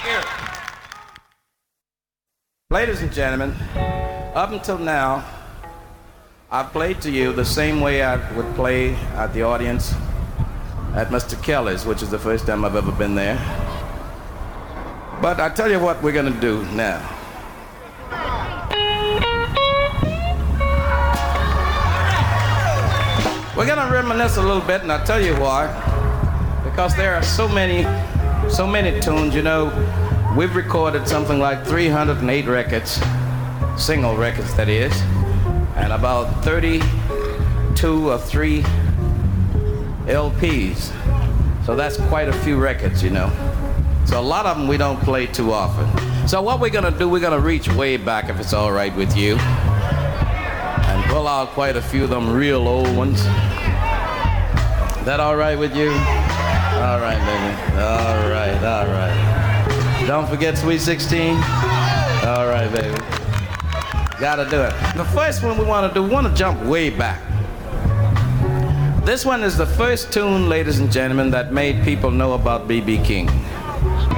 Ladies and gentlemen, up until now, I've played to you the same way I would play at the audience at Mr. Kelly's, which is the first time I've ever been there. But I tell you what we're going to do now. We're going to reminisce a little bit, and I'll tell you why. Because there are so many tunes, you know. We've recorded something like 308 records, single records that is, and about 32 or 3 LPs. So that's quite a few records, you know. So a lot of them we don't play too often. So what we're gonna do, we're gonna reach way back, if it's all right with you, and pull out quite a few of them real old ones. Is that all right with you? All right, baby. All right, all right. Don't forget Sweet 16. All right, baby. Gotta do it. The first one we want to do, we want to jump way back. This one is the first tune, ladies and gentlemen, that made people know about B.B. King.